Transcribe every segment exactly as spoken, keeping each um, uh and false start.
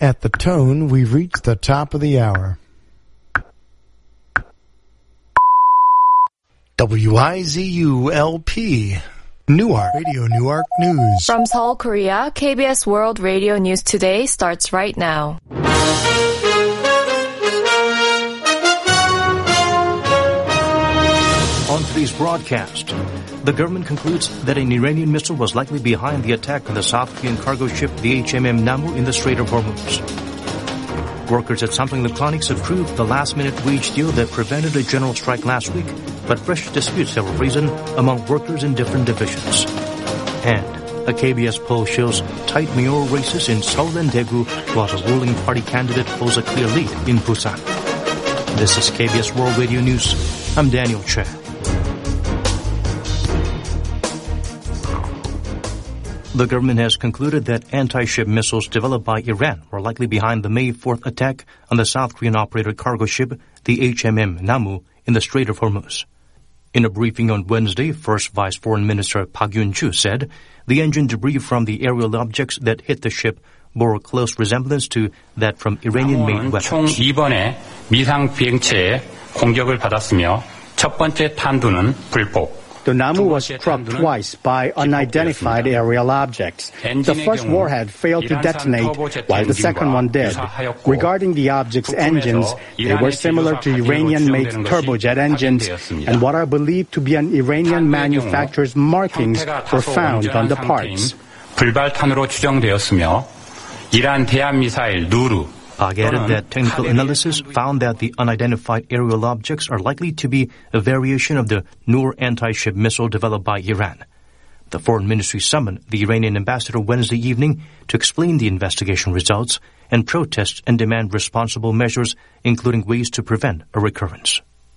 At the tone, we've reached the top of the hour. W I Z U L P, Newark, Radio Newark News. From Seoul, Korea, K B S World Radio News Today starts right now. On today's broadcast, the government concludes that an Iranian missile was likely behind the attack on the South Korean cargo ship, the H M M Namu, in the Strait of Hormuz. Workers at Samsung Electronics approved the last-minute wage deal that prevented a general strike last week, but fresh disputes have arisen among workers in different divisions. And a K B S poll shows tight mayoral races in Seoul and Daegu, while the ruling party candidate holds a clear lead in Busan. This is K B S World Radio News. I'm Daniel Che. The government has concluded that anti-ship missiles developed by Iran were likely behind the May fourth attack on the South Korean-operated cargo ship, the H M M Namu, in the Strait of Hormuz. In a briefing on Wednesday, First Vice Foreign Minister Park Yun-chu said the engine debris from the aerial objects that hit the ship bore close resemblance to that from Iranian-made weapons. 총 두 번의 미상 비행체의 공격을 받았으며 첫 번째 탄두는 불법. The Namu was struck twice by unidentified aerial objects. The first warhead failed to detonate, while the second one did. Regarding the object's engines, they were similar to Iranian-made turbojet engines, and what are believed to be an Iranian manufacturer's markings were found on the parts. 불발탄으로 추정되었으며 이란 대한미사일 누르 Park added that technical analysis found that the unidentified aerial objects are likely to be a variation of the Noor anti-ship missile developed by Iran. The foreign ministry summoned the Iranian ambassador Wednesday evening to explain the investigation results and protest and demand responsible measures, including ways to prevent a recurrence.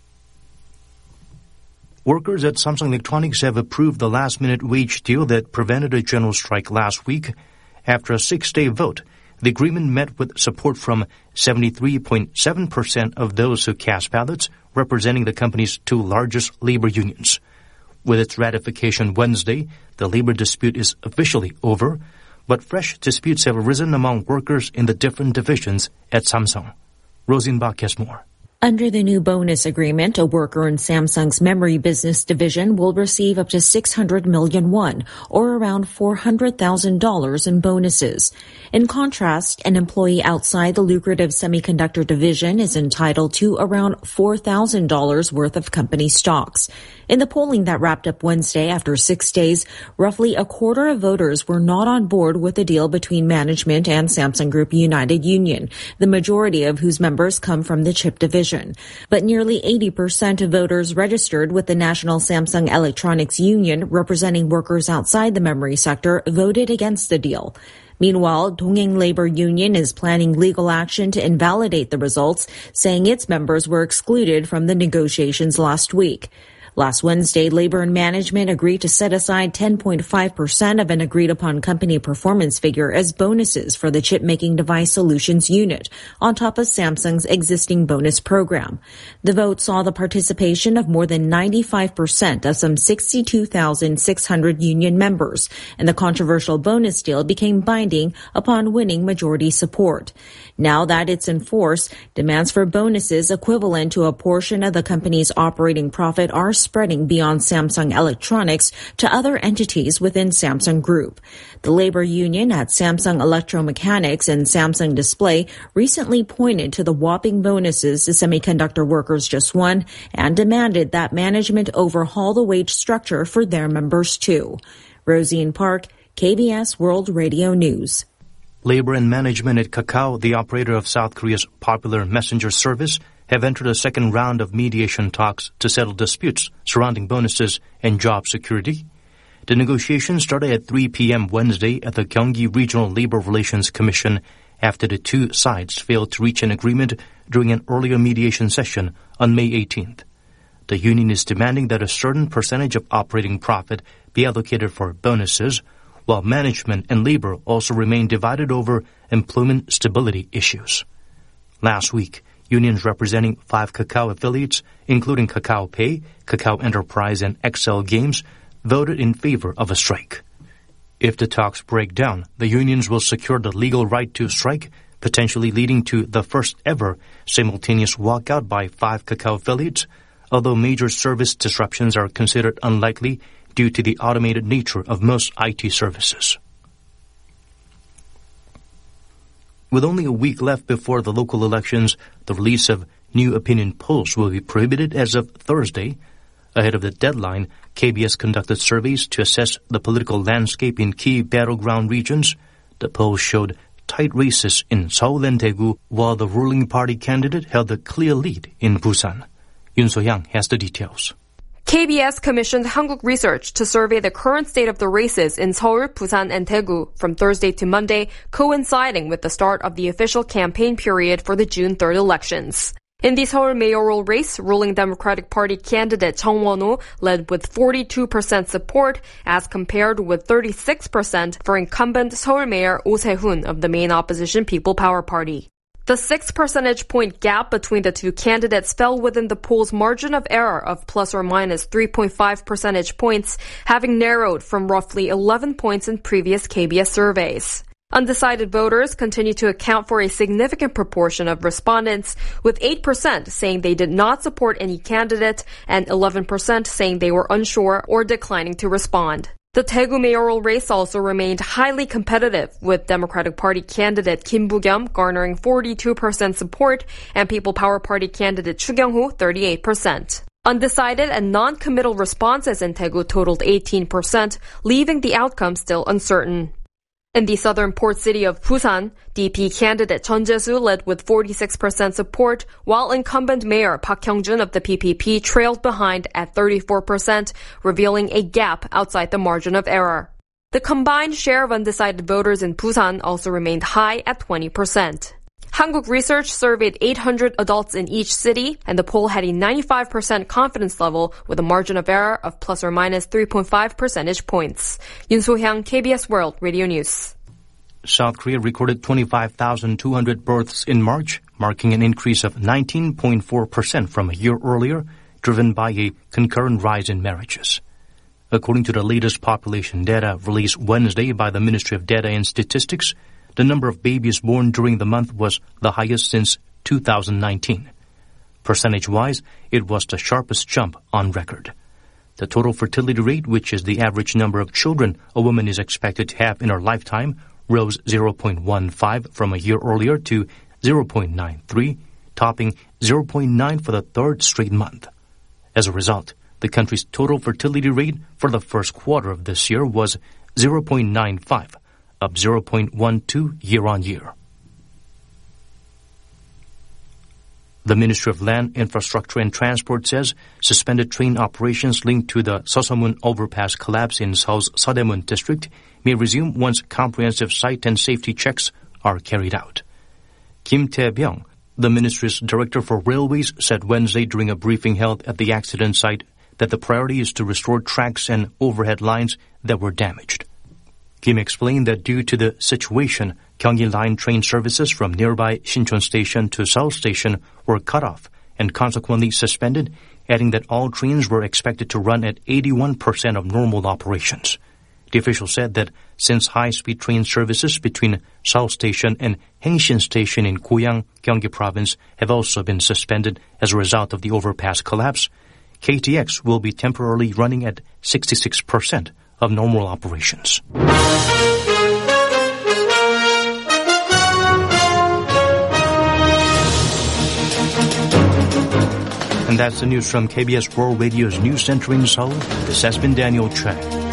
Workers at Samsung Electronics have approved the last-minute wage deal that prevented a general strike last week. After a six-day vote, the agreement met with support from seventy-three point seven percent of those who cast ballots, representing the company's two largest labor unions. With its ratification Wednesday, the labor dispute is officially over, but fresh disputes have arisen among workers in the different divisions at Samsung. Rosenbach has more. Under the new bonus agreement, a worker in Samsung's memory business division will receive up to six hundred million won, or around four hundred thousand dollars in bonuses. In contrast, an employee outside the lucrative semiconductor division is entitled to around four thousand dollars worth of company stocks. In the polling that wrapped up Wednesday after six days, roughly a quarter of voters were not on board with the deal between management and Samsung Group United Union, the majority of whose members come from the chip division. But nearly eighty percent of voters registered with the National Samsung Electronics Union, representing workers outside the memory sector, voted against the deal. Meanwhile, Dongyang Labor Union is planning legal action to invalidate the results, saying its members were excluded from the negotiations last week. Last Wednesday, Labor and Management agreed to set aside ten point five percent of an agreed-upon company performance figure as bonuses for the chip-making device solutions unit, on top of Samsung's existing bonus program. The vote saw the participation of more than ninety-five percent of some sixty-two thousand six hundred union members, and the controversial bonus deal became binding upon winning majority support. Now that it's in force, demands for bonuses equivalent to a portion of the company's operating profit are spreading beyond Samsung Electronics to other entities within Samsung Group. The labor union at Samsung Electromechanics and Samsung Display recently pointed to the whopping bonuses the semiconductor workers just won and demanded that management overhaul the wage structure for their members too. Rosine Park, K B S World Radio News. Labor and management at Kakao, the operator of South Korea's popular messenger service, have entered a second round of mediation talks to settle disputes surrounding bonuses and job security. The negotiations started at three p.m. Wednesday at the Gyeonggi Regional Labor Relations Commission after the two sides failed to reach an agreement during an earlier mediation session on May eighteenth. The union is demanding that a certain percentage of operating profit be allocated for bonuses, while management and labor also remain divided over employment stability issues. Last week, unions representing five Kakao affiliates, including Kakao Pay, Kakao Enterprise, and X L Games, voted in favor of a strike. If the talks break down, the unions will secure the legal right to strike, potentially leading to the first ever simultaneous walkout by five Kakao affiliates, although major service disruptions are considered unlikely due to the automated nature of most I T services. With only a week left before the local elections, the release of new opinion polls will be prohibited as of Thursday. Ahead of the deadline, K B S conducted surveys to assess the political landscape in key battleground regions. The polls showed tight races in Seoul and Daegu, while the ruling party candidate held a clear lead in Busan. Yoon So-young has the details. K B S commissioned Hankuk Research to survey the current state of the races in Seoul, Busan, and Daegu from Thursday to Monday, coinciding with the start of the official campaign period for the June third elections. In the Seoul mayoral race, ruling Democratic Party candidate Chung Won-woo led with forty-two percent support as compared with thirty-six percent for incumbent Seoul Mayor Oh Se-hoon of the main opposition People Power Party. The six percentage point gap between the two candidates fell within the poll's margin of error of plus or minus three point five percentage points, having narrowed from roughly eleven points in previous K B S surveys. Undecided voters continue to account for a significant proportion of respondents, with eight percent saying they did not support any candidate and eleven percent saying they were unsure or declining to respond. The Daegu mayoral race also remained highly competitive, with Democratic Party candidate Kim Bu-kyum garnering forty-two percent support and People Power Party candidate Chu Kyung-ho thirty-eight percent. Undecided and non-committal responses in Daegu totaled eighteen percent, leaving the outcome still uncertain. In the southern port city of Busan, D P candidate Chun Jae-soo led with forty-six percent support, while incumbent mayor Park Hyung-jun of the P P P trailed behind at thirty-four percent, revealing a gap outside the margin of error. The combined share of undecided voters in Busan also remained high at twenty percent. Hankuk Research surveyed eight hundred adults in each city, and the poll had a ninety-five percent confidence level with a margin of error of plus or minus three point five percentage points. Yoon So-hyang, K B S World Radio News. South Korea recorded twenty-five thousand two hundred births in March, marking an increase of nineteen point four percent from a year earlier, driven by a concurrent rise in marriages. According to the latest population data released Wednesday by the Ministry of Data and Statistics, the number of babies born during the month was the highest since two thousand nineteen. Percentage-wise, it was the sharpest jump on record. The total fertility rate, which is the average number of children a woman is expected to have in her lifetime, rose zero point one five from a year earlier to zero point nine three, topping zero point nine for the third straight month. As a result, the country's total fertility rate for the first quarter of this year was zero point nine five, up zero point one two year-on-year. The Ministry of Land, Infrastructure and Transport says suspended train operations linked to the Seosomun overpass collapse in Seoul's Seodaemun district may resume once comprehensive site and safety checks are carried out. Kim Tae-byung, the ministry's director for railways, said Wednesday during a briefing held at the accident site that the priority is to restore tracks and overhead lines that were damaged. Kim explained that due to the situation, Gyeonggi Line train services from nearby Sinchon Station to Seoul Station were cut off and consequently suspended, adding that all trains were expected to run at eighty-one percent of normal operations. The official said that since high-speed train services between Seoul Station and Hangshin Station in Goyang, Gyeonggi Province have also been suspended as a result of the overpass collapse, K T X will be temporarily running at sixty-six percent of normal operations. And that's the news from K B S World Radio's News Center in Seoul. This has been Daniel Chang.